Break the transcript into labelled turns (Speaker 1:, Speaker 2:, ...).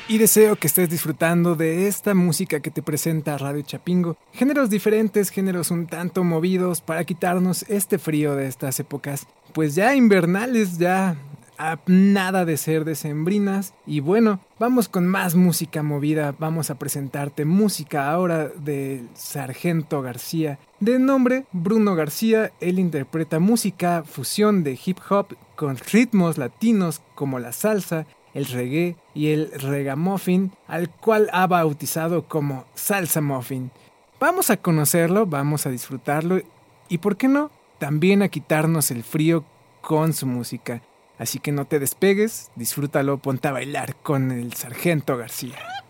Speaker 1: Y deseo que estés disfrutando de esta música que te presenta Radio Chapingo. Géneros diferentes, géneros un tanto movidos para quitarnos este frío de estas épocas, pues ya invernales, ya a nada de ser decembrinas. Y bueno, vamos con más música movida. Vamos a presentarte música ahora del Sargento García. De nombre Bruno García, él interpreta música fusión de hip hop con ritmos latinos como la salsa, el reggae y el ragamuffin, al cual ha bautizado como Salsa Muffin. Vamos a conocerlo, vamos a disfrutarlo y, ¿por qué no?, también a quitarnos el frío con su música. Así que no te despegues, disfrútalo, ponte a bailar con el Sargento García.